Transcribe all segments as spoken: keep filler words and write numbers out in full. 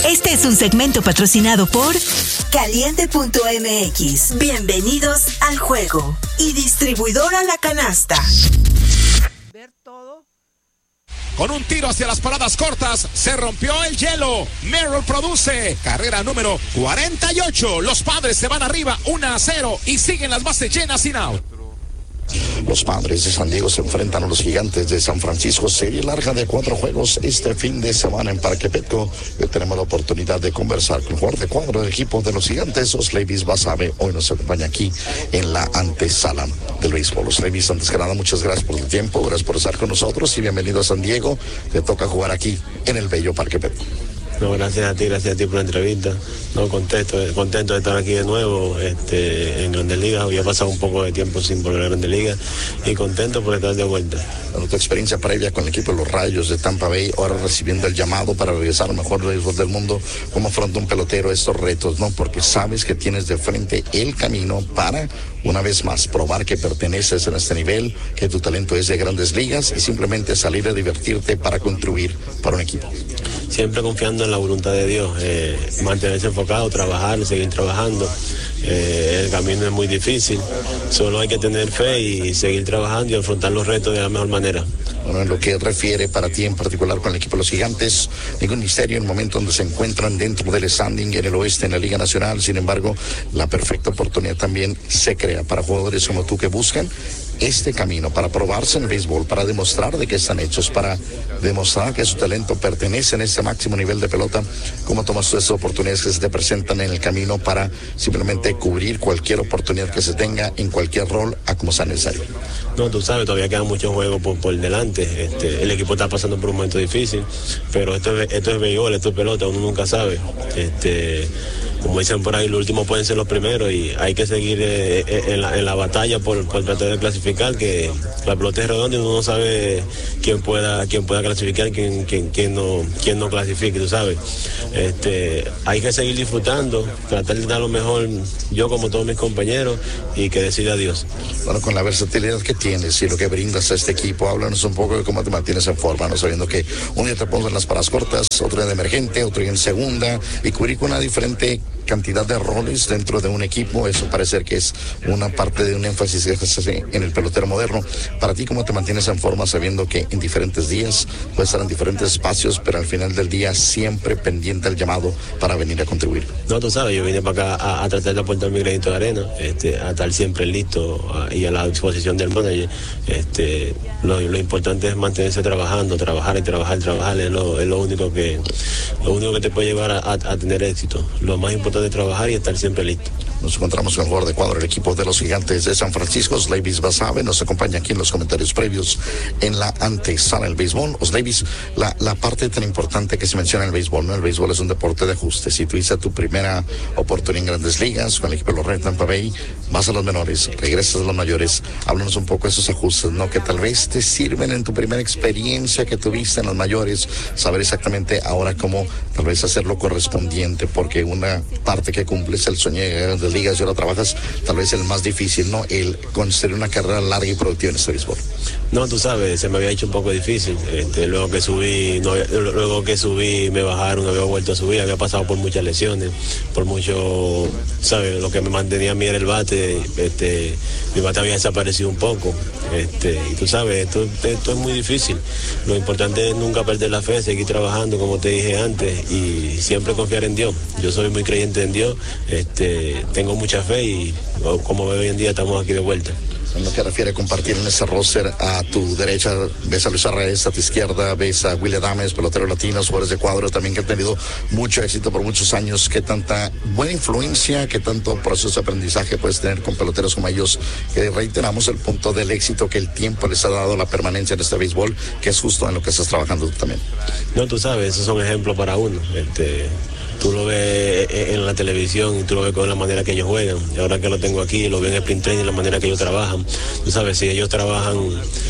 Este es un segmento patrocinado por Caliente punto M X. Bienvenidos al juego. Y distribuidora La Canasta. Ver todo. Con un tiro hacia las paradas cortas, se rompió el hielo. Merrill produce carrera número cuarenta y ocho. Los Padres se van arriba uno a cero y siguen las bases llenas sin out. Los Padres de San Diego se enfrentan a los Gigantes de San Francisco. Serie larga de cuatro juegos este fin de semana en Parque Petco. Hoy tenemos la oportunidad de conversar con el jugador de cuadro del equipo de los Gigantes, Osleivis Basabe. Hoy nos acompaña aquí en la antesala del béisbol. Osleivis, antes que nada, muchas gracias por el tiempo, gracias por estar con nosotros y bienvenido a San Diego. Te toca jugar aquí en el bello Parque Petco. No, gracias a ti, gracias a ti por la entrevista. No, contento, contento de estar aquí de nuevo este, en Grandes Ligas. Había pasado un poco de tiempo sin volver a Grandes Ligas y contento por estar de vuelta. Bueno, tu experiencia previa con el equipo de los Rayos de Tampa Bay, ahora recibiendo el llamado para regresar al mejor béisbol del mundo, ¿cómo afronta un pelotero estos retos, no? Porque sabes que tienes de frente el camino para, una vez más, probar que perteneces en este nivel, que tu talento es de Grandes Ligas y simplemente salir a divertirte para contribuir para un equipo. Siempre confiando en la voluntad de Dios, eh, mantenerse enfocado, trabajar, seguir trabajando. Eh, el camino es muy difícil, solo hay que tener fe y seguir trabajando y afrontar los retos de la mejor manera. Bueno, en lo que refiere para ti en particular con el equipo de los Gigantes, ningún misterio en el momento donde se encuentran dentro del standing en el oeste en la Liga Nacional. Sin embargo, la perfecta oportunidad también se crea para jugadores como tú que buscan este camino para probarse en el béisbol, para demostrar de qué están hechos, para demostrar que su talento pertenece en este máximo nivel de pelota. ¿Cómo tomas tú estas oportunidades que se te presentan en el camino para simplemente cubrir cualquier oportunidad que se tenga en cualquier rol a como sea necesario? No, tú sabes, todavía quedan muchos juegos por, por delante. Este, el equipo está pasando por un momento difícil, pero esto es, esto es béisbol, esto es pelota, uno nunca sabe. Este, como dicen por ahí, los últimos pueden ser los primeros y hay que seguir eh, en, la, en la batalla por, por tratar de clasificar, que la pelota es redonda y uno no sabe quién pueda, quién pueda clasificar, quién, quién, quién, no, quién no clasifique, tú sabes. Este, hay que seguir disfrutando, tratar de dar lo mejor yo como todos mis compañeros y que decida Dios. Bueno, con la versatilidad que tienes y lo que brindas a este equipo, háblanos un poco de cómo te mantienes en forma, ¿no? Sabiendo que un día te pones en las paradas cortas, otro día de emergente, otro día en segunda y cubrir con una diferente cantidad de roles dentro de un equipo. Eso parece que es una parte de un énfasis que se hace en el pelotero moderno. Para ti, ¿cómo te mantienes en forma sabiendo que en diferentes días puedes estar en diferentes espacios, pero al final del día siempre pendiente del llamado para venir a contribuir? No, tú sabes, yo vine para acá a, a tratar de aportar mi granito de arena, este, a estar siempre listo a, y a la disposición del manager. Este, lo, lo importante es mantenerse trabajando, trabajar y trabajar, trabajar, es lo, es lo único que lo único que te puede llevar a, a, a tener éxito. Lo más importante de trabajar y estar siempre listo. Nos encontramos con el jugador de cuadro del equipo de los Gigantes de San Francisco, Osleivis Basabe, nos acompaña aquí en los comentarios previos en la antesala del béisbol. Osleivis, la, la parte tan importante que se menciona en el béisbol, ¿no? El béisbol es un deporte de ajuste. Si tú hiciste tu primera oportunidad en Grandes Ligas con el equipo de los Reyes de Tampa Bay, vas a los menores, regresas a los mayores. Háblanos un poco de esos ajustes, ¿no? Que tal vez te sirven en tu primera experiencia que tuviste en los mayores, saber exactamente ahora cómo tal vez hacer lo correspondiente, porque una parte que cumples el sueño de Grandes Ligas y ahora trabajas tal vez el más difícil, ¿no? El construir una carrera larga y productiva en este béisbol. No, tú sabes, se me había hecho un poco difícil. Este, luego que subí, no, luego que subí, me bajaron, no había vuelto a subir, había pasado por muchas lesiones, por mucho, sabes, lo que me mantenía a mí era el bate, este, mi bate había desaparecido un poco, este, y tú sabes, esto, esto es muy difícil. Lo importante es nunca perder la fe, seguir trabajando, como te dije antes, y siempre confiar en Dios. Yo soy muy creyente en Dios, este, tengo mucha fe y como veo hoy en día estamos aquí de vuelta. En lo que refiere a compartir en ese roster, a tu derecha ves a Luis Arraez, a tu izquierda ves a Willy Adames, pelotero latino, jugadores de cuadro también que han tenido mucho éxito por muchos años. ¿Qué tanta buena influencia, qué tanto proceso de aprendizaje puedes tener con peloteros como ellos? Que reiteramos el punto del éxito que el tiempo les ha dado, la permanencia en este béisbol, que es justo en lo que estás trabajando tú también. No, tú sabes, esos son ejemplos para uno. Este... Tú lo ves en la televisión y tú lo ves con la manera que ellos juegan. Y ahora que lo tengo aquí, lo veo en el sprint training, la manera que ellos trabajan. Tú sabes, si ellos trabajan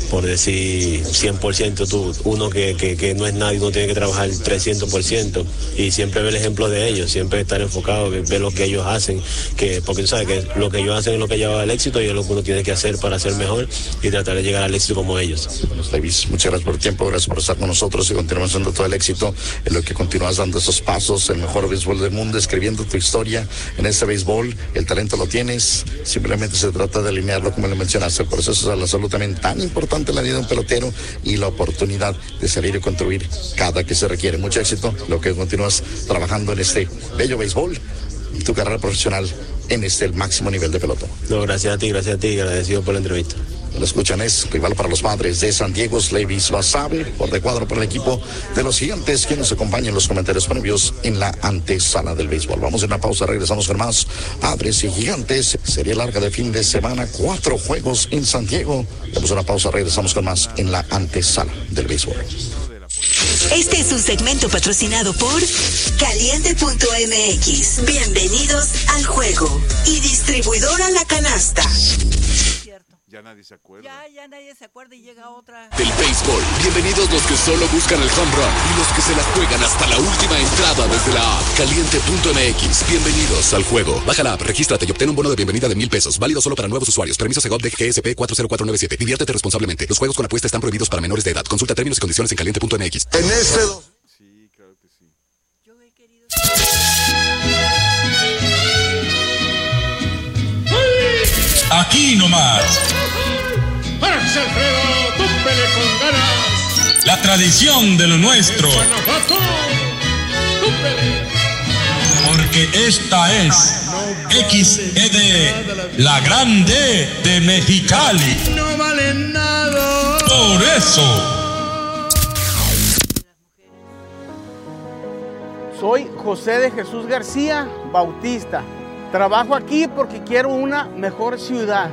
por decir cien por ciento, tú, uno que, que, que no es nadie, uno tiene que trabajar trescientos por ciento y siempre ver el ejemplo de ellos, siempre estar enfocado, ver lo que ellos hacen, que porque tú sabes que lo que ellos hacen es lo que lleva al éxito y es lo que uno tiene que hacer para ser mejor y tratar de llegar al éxito como ellos. Bueno, Davis, muchas gracias por el tiempo, gracias por estar con nosotros y continuamos dando todo el éxito en lo que continúas dando esos pasos, el mejor béisbol del mundo, escribiendo tu historia en este béisbol. El talento lo tienes, simplemente se trata de alinearlo como le mencionaste. El proceso es la salud también tan importante en la vida de un pelotero y la oportunidad de salir y contribuir cada que se requiere. Mucho éxito, lo que continúas trabajando en este bello béisbol y tu carrera profesional en este el máximo nivel de pelota. No, gracias a ti, gracias a ti, agradecido por la entrevista. Lo escuchan, es rival para los Padres de San Diego, Levis Basabe, por de cuadro por el equipo de los Gigantes, quien nos acompaña en los comentarios previos en la antesala del béisbol. Vamos a una pausa, regresamos con más Padres y Gigantes, serie larga de fin de semana, cuatro juegos en San Diego. Vamos a una pausa, regresamos con más en la antesala del béisbol. Este es un segmento patrocinado por Caliente punto M X. Bienvenidos al juego y distribuidora La Canasta. Ya nadie se acuerda. Ya, ya nadie se acuerda y llega otra. Del béisbol, bienvenidos los que solo buscan el home run y los que se la juegan hasta la última entrada desde la app. Caliente punto M X, bienvenidos al juego. Baja la app, regístrate y obtén un bono de bienvenida de mil pesos, válido solo para nuevos usuarios. Permiso Segov de G S P cuatro cero cuatro nueve siete. Diviértete responsablemente. Los juegos con apuesta están prohibidos para menores de edad. Consulta términos y condiciones en caliente punto M X. En este... Sí, claro que sí. Yo he querido... Aquí nomás. ¡Párase, Alfredo! ¡Túmpele con ganas! La tradición de lo nuestro. ¡Guanajuato! ¡Túmpele! Porque esta es X E D, la grande de Mexicali. ¡No vale nada! Por eso. Soy José de Jesús García Bautista. Trabajo aquí porque quiero una mejor ciudad.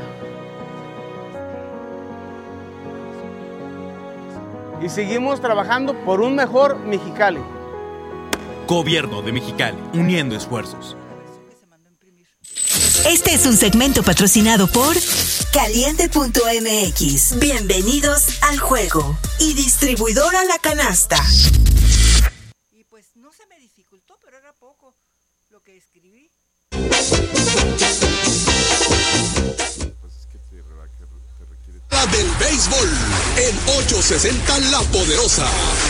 Y seguimos trabajando por un mejor Mexicali. Gobierno de Mexicali, uniendo esfuerzos. Este es un segmento patrocinado por Caliente punto M X. Bienvenidos al juego y distribuidora La Canasta. Y pues no se me dificultó, pero era poco lo que escribí. La del béisbol en ochocientos sesenta La Poderosa.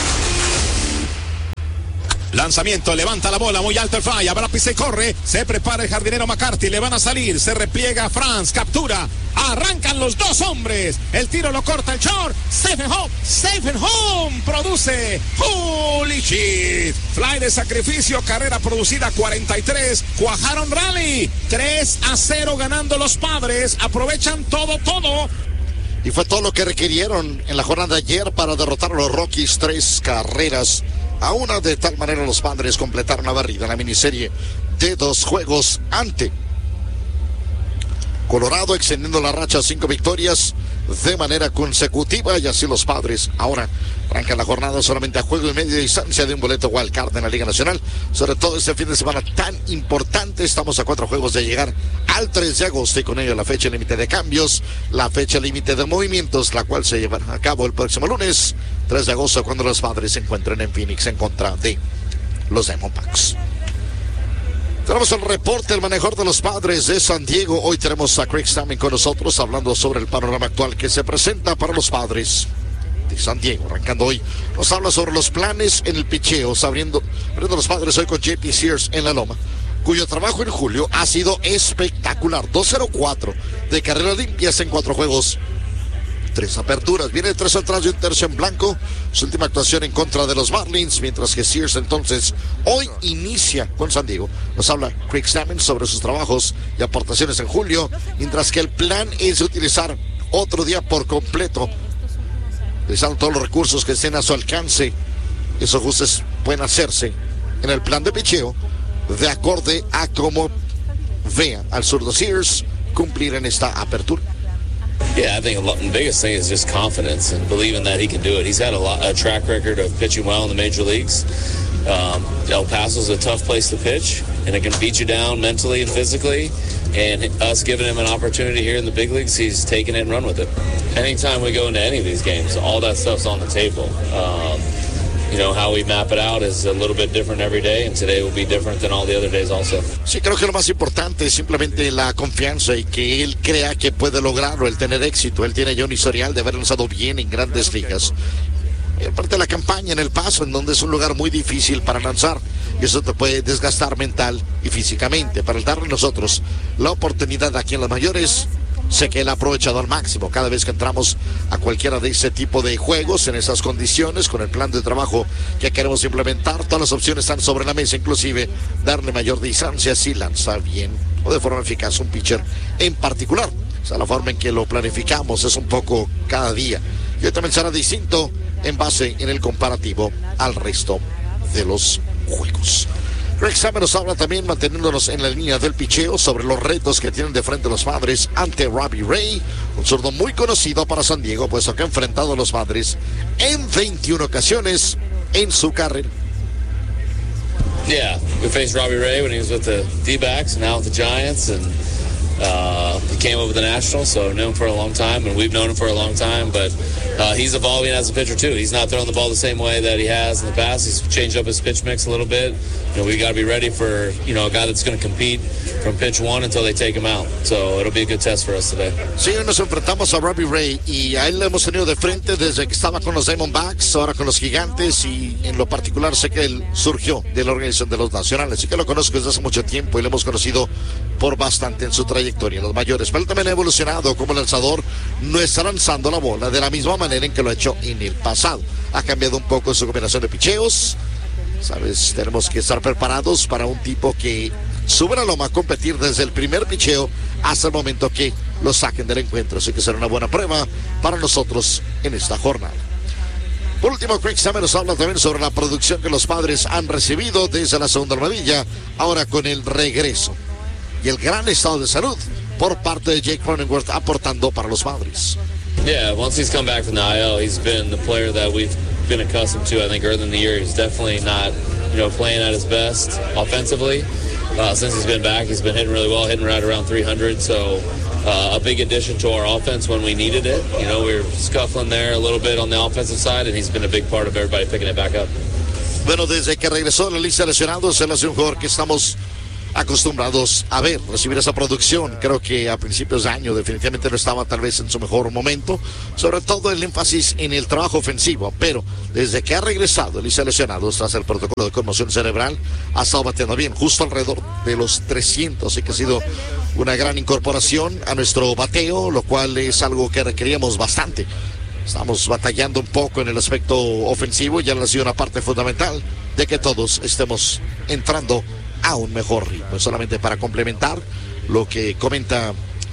Lanzamiento, levanta la bola muy alto el fly, habrá pisa y corre, se prepara el jardinero McCarthy, le van a salir, se repliega Franz, captura, arrancan los dos hombres, el tiro lo corta el short, safe and home, safe and home, produce holy shit, fly de sacrificio, carrera producida cuarenta y tres, cuajaron rally, tres a cero ganando los Padres, aprovechan todo, todo. Y fue todo lo que requirieron en la jornada de ayer para derrotar a los Rockies, tres carreras a una. De tal manera los Padres completaron la barrida en la miniserie de dos juegos ante Colorado, extendiendo la racha a cinco victorias de manera consecutiva, y así los Padres ahora arrancan la jornada solamente a juego y medio de distancia de un boleto wild card en la Liga Nacional, sobre todo este fin de semana tan importante. Estamos a cuatro juegos de llegar al tres de agosto y con ello la fecha límite de cambios, la fecha límite de movimientos, la cual se llevará a cabo el próximo lunes tres de agosto, cuando los Padres se encuentren en Phoenix en contra de los Diamondbacks. Tenemos el reporte del manejador de los Padres de San Diego. Hoy tenemos a Craig Stammen con nosotros, hablando sobre el panorama actual que se presenta para los Padres de San Diego. Arrancando hoy, nos habla sobre los planes en el picheo, abriendo, abriendo los Padres hoy con J P Sears en la loma, cuyo trabajo en julio ha sido espectacular. dos cero cuatro de carreras limpias en cuatro juegos, tres aperturas, viene tres atrás y un tercio en blanco, su última actuación en contra de los Marlins, mientras que Sears entonces hoy inicia con San Diego. Nos habla Craig Stammen sobre sus trabajos y aportaciones en julio, mientras que el plan es utilizar otro día por completo, utilizando todos los recursos que estén a su alcance. Esos ajustes pueden hacerse en el plan de picheo de acorde a cómo vea al zurdo Sears cumplir en esta apertura. Yeah, I think the biggest thing is just confidence and believing that he can do it. He's had a, lot, a track record of pitching well in the major leagues. Um, El Paso is a tough place to pitch, and it can beat you down mentally and physically. And us giving him an opportunity here in the big leagues, he's taken it and run with it. Anytime we go into any of these games, all that stuff's on the table. Um, You know, how we map it out is a little bit different every day, and today will be different than all the other days also. Sí, creo que lo más importante es simplemente la confianza y que él crea que puede lograrlo, el tener éxito. Él tiene ya un historial de haber lanzado bien en grandes ligas. Y aparte de la campaña en El Paso, en donde es un lugar muy difícil para lanzar, y eso te puede desgastar mental y físicamente. Para darle nosotros la oportunidad aquí en las mayores, sé que él ha aprovechado al máximo cada vez que entramos a cualquiera de ese tipo de juegos, en esas condiciones, con el plan de trabajo que queremos implementar. Todas las opciones están sobre la mesa, inclusive darle mayor distancia si lanza bien o de forma eficaz un pitcher en particular. O sea, la forma en que lo planificamos es un poco cada día. Y hoy también será distinto en base en el comparativo al resto de los juegos. Greg Sammon nos habla también, manteniéndonos en la línea del picheo, sobre los retos que tienen de frente los Padres ante Robbie Ray, un zurdo muy conocido para San Diego, puesto que ha enfrentado a los Padres en veintiuna ocasiones en su carrera. Yeah, we faced Robbie Ray when he was with the D-backs, now with the Giants, and uh, he came up with the Nationals, so I've known him for a long time, and we've known him for a long time, but uh, he's evolving as a pitcher too. He's not throwing the ball the same way that he has in the past. He's changed up his pitch mix a little bit. You know, we got to be ready for, you know, a guy that's going to compete from pitch one until they take him out. So it'll be a good test for us today. Sí, hoy nos enfrentamos a Robbie Ray y a él lo hemos tenido de frente desde que estaba con los Diamondbacks, ahora con los Gigantes, y en lo particular sé que él surgió de la organización de los Nacionales, así que lo conozco desde hace mucho tiempo y lo hemos conocido por bastante en su trayectoria en los mayores. Pero él también ha evolucionado como lanzador, no está lanzando la bola de la misma manera en que lo ha hecho en el pasado. Ha cambiado un poco su combinación de picheos. Sabes, tenemos que estar preparados para un tipo que sube la loma a competir desde el primer picheo hasta el momento que lo saquen del encuentro. Así que será una buena prueba para nosotros en esta jornada. Por último, Greg Sammon nos habla también sobre la producción que los Padres han recibido desde la segunda armadilla, ahora con el regreso y el gran estado de salud por parte de Jake Cronenworth aportando para los Padres. Yeah, once he's come back from the I L, he's been the player that we've been accustomed to. I think early in the year, he's definitely not, you know, playing at his best offensively. Uh, since he's been back, he's been hitting really well, hitting right around three hundred. So uh, a big addition to our offense when we needed it. You know, we were scuffling there a little bit on the offensive side, and he's been a big part of everybody picking it back up. Bueno, desde que regresó a la lista de lesionados, él es un jugador que estamos acostumbrados a ver, recibir esa producción. Creo que a principios de año definitivamente no estaba tal vez en su mejor momento, sobre todo el énfasis en el trabajo ofensivo, pero desde que ha regresado el lesionado tras el protocolo de conmoción cerebral, ha estado bateando bien, justo alrededor de los trescientos, así que ha sido una gran incorporación a nuestro bateo, lo cual es algo que requeríamos bastante. Estamos batallando un poco en el aspecto ofensivo y ya ha sido una parte fundamental de que todos estemos entrando a un mejor ritmo. Solamente para complementar lo que comenta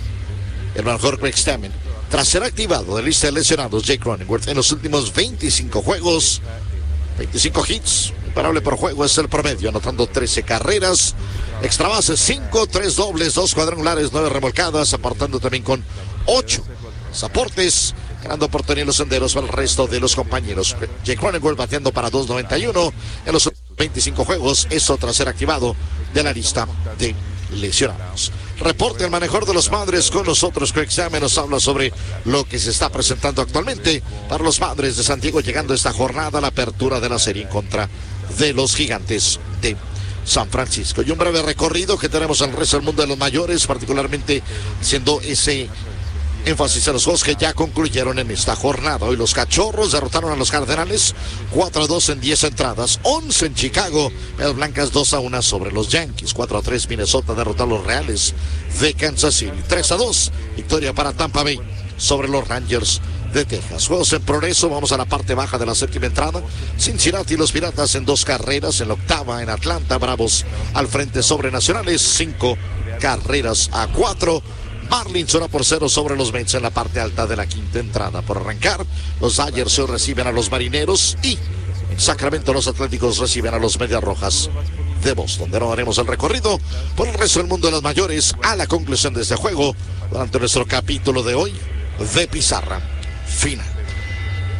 el mejor Greg Sammon, tras ser activado de lista de lesionados, Jake Cronenworth en los últimos veinticinco juegos, veinticinco hits, imparable por juego es el promedio, anotando trece carreras, extra bases cinco, tres dobles, dos cuadrangulares, nueve remolcadas, apartando también con ocho aportes, ganando oportunidad en los senderos para el resto de los compañeros. Jake Cronenworth bateando para dos noventa y uno en los veinticinco juegos, eso tras ser activado de la lista de lesionados. Reporte al manejador de los Padres con nosotros. Greg Sammon nos habla sobre lo que se está presentando actualmente para los Padres de San Diego, llegando esta jornada a la apertura de la serie en contra de los Gigantes de San Francisco. Y un breve recorrido que tenemos al resto del mundo de los mayores, particularmente siendo ese énfasis en los juegos que ya concluyeron en esta jornada. Hoy los Cachorros derrotaron a los Cardenales cuatro a dos en diez entradas, once en Chicago, Medias Blancas dos a uno sobre los Yankees, cuatro a tres Minnesota derrotó a los Reales de Kansas City, tres a dos victoria para Tampa Bay sobre los Rangers de Texas. Juegos en progreso, vamos a la parte baja de la séptima entrada. Cincinnati y los Piratas en dos carreras, en la octava en Atlanta, Bravos al frente sobre Nacionales, cinco carreras a cuatro. Marlins uno por cero sobre los Mets en la parte alta de la quinta entrada. Por arrancar, los Dodgers hoy reciben a los Marineros y en Sacramento los Atléticos reciben a los Medias Rojas de Boston. De nuevo haremos el recorrido por el resto del mundo de las mayores a la conclusión de este juego durante nuestro capítulo de hoy de Pizarra Final.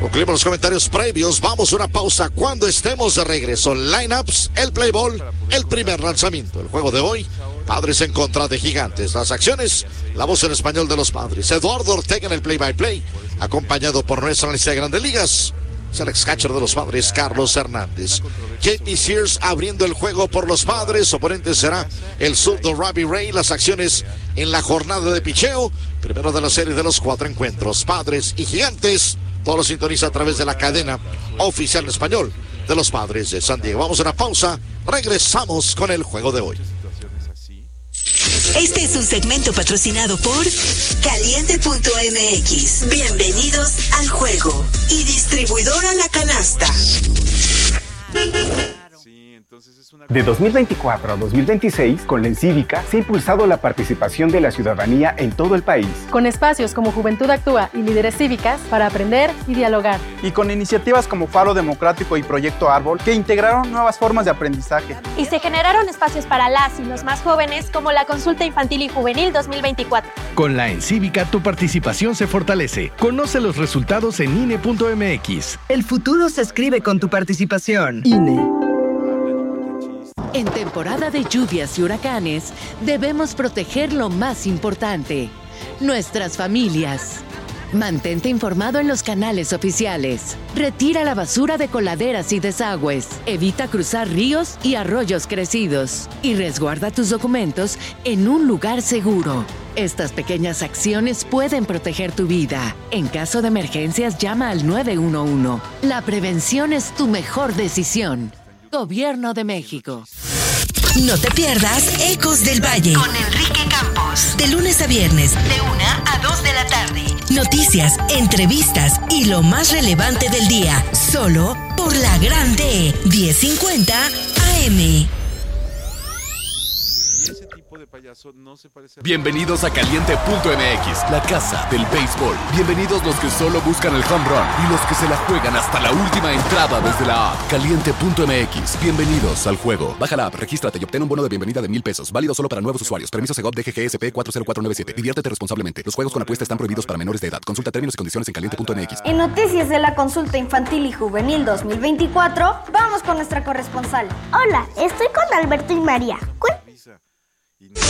Concluimos los comentarios previos. Vamos a una pausa cuando estemos de regreso. Lineups, el play ball, el primer lanzamiento. El juego de hoy, Padres en contra de Gigantes. Las acciones, la voz en español de los Padres. Eduardo Ortega en el play by play, acompañado por nuestra analista de Grandes Ligas. Es el ex catcher de los Padres, Carlos Hernández. J P Sears abriendo el juego por los Padres. Oponente será el zurdo Robbie Ray. Las acciones en la jornada de picheo. Primero de la serie de los cuatro encuentros. Padres y Gigantes. Todo lo sintoniza a través de la cadena oficial en español de los Padres de San Diego. Vamos a una pausa. Regresamos con el juego de hoy. Este es un segmento patrocinado por Caliente punto M X. Bienvenidos al juego. Y distribuidora La Canasta. De dos mil veinticuatro a dos mil veintiséis, con la Encívica se ha impulsado la participación de la ciudadanía en todo el país. Con espacios como Juventud Actúa y Líderes Cívicas para aprender y dialogar. Y con iniciativas como Faro Democrático y Proyecto Árbol que integraron nuevas formas de aprendizaje. Y se generaron espacios para las y los más jóvenes como la Consulta Infantil y Juvenil dos mil veinticuatro. Con la Encívica tu participación se fortalece. Conoce los resultados en I N E punto M X. El futuro se escribe con tu participación. I N E. En temporada de lluvias y huracanes, debemos proteger lo más importante, nuestras familias. Mantente informado en los canales oficiales. Retira la basura de coladeras y desagües. Evita cruzar ríos y arroyos crecidos. Y resguarda tus documentos en un lugar seguro. Estas pequeñas acciones pueden proteger tu vida. En caso de emergencias, llama al nueve uno uno. La prevención es tu mejor decisión. Gobierno de México. No te pierdas Ecos del Valle con Enrique Campos. De lunes a viernes, de una a dos de la tarde. Noticias, entrevistas y lo más relevante del día. Solo por la Grande diez cincuenta A M. Bienvenidos a Caliente punto M X, la casa del béisbol. Bienvenidos los que solo buscan el home run y los que se la juegan hasta la última entrada desde la app. Caliente punto M X, bienvenidos al juego. Baja la app, regístrate y obtén un bono de bienvenida de mil pesos. Válido solo para nuevos usuarios. Permiso Segov D G G S P cuatro cero cuatro nueve siete. Diviértete responsablemente. Los juegos con apuesta están prohibidos para menores de edad. Consulta términos y condiciones en Caliente punto M X. En noticias de la Consulta Infantil y Juvenil dos mil veinticuatro, vamos con nuestra corresponsal. Hola, estoy con Alberto y María. ¿Cuál?